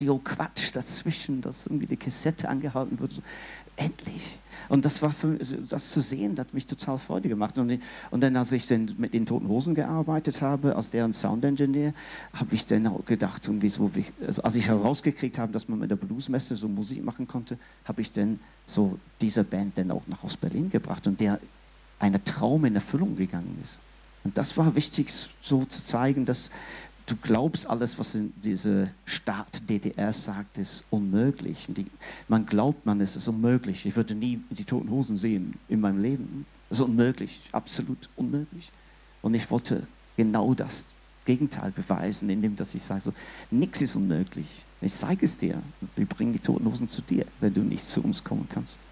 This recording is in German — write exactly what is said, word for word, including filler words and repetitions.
Quatsch dazwischen, dass irgendwie die Kassette angehalten wird. So, endlich! Und das war für, das zu sehen, das hat mich total Freude gemacht. Und, und dann, als ich dann mit den Toten Hosen gearbeitet habe, als deren Sound Engineer, habe ich dann auch gedacht, irgendwie so, wie, also als ich herausgekriegt habe, dass man mit der Bluesmesse so Musik machen konnte, habe ich dann so diese Band dann auch nach Ost-Berlin gebracht und der ein Traum in Erfüllung gegangen ist. Und das war wichtig, so zu zeigen, dass du glaubst, alles, was in diese Staat D D R sagt, ist unmöglich. Die, man glaubt, man ist es unmöglich. Ich würde nie die Toten Hosen sehen in meinem Leben. Es ist unmöglich, absolut unmöglich. Und ich wollte genau das Gegenteil beweisen, indem dass ich sage, so, nichts ist unmöglich. Ich zeige es dir. Wir bringen die Toten Hosen zu dir, wenn du nicht zu uns kommen kannst.